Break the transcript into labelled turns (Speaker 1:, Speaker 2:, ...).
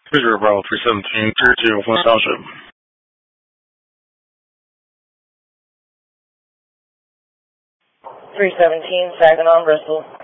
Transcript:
Speaker 1: Cruiser Bravo 317, clear to Flint Township.
Speaker 2: 317, Saginaw, Bristol.